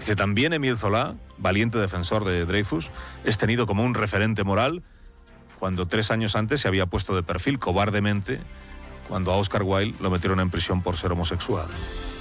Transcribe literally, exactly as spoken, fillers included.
Dice, también Émile Zola, valiente defensor de Dreyfus, es tenido como un referente moral cuando tres años antes se había puesto de perfil cobardemente cuando a Oscar Wilde lo metieron en prisión por ser homosexual.